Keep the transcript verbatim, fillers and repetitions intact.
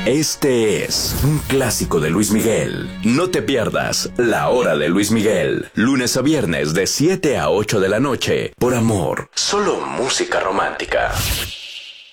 Este es un clásico de Luis Miguel. No te pierdas La Hora de Luis Miguel. Lunes a viernes de siete a ocho de la noche. Por amor. Solo música romántica.